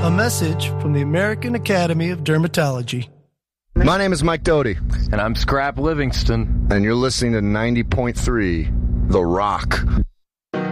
A message from the American Academy of Dermatology. My name is Mike Doty. And I'm Scrap Livingston. And you're listening to 90.3 The Rock.